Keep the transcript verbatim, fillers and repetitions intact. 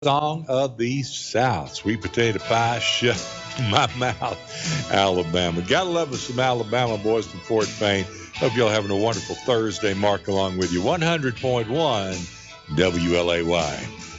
Song of the South. Sweet potato pie, shut my mouth. Alabama. Gotta love us some Alabama boys from Fort Payne. Hope y'all having a wonderful Thursday. Mark along with you. one hundred point one W L A Y.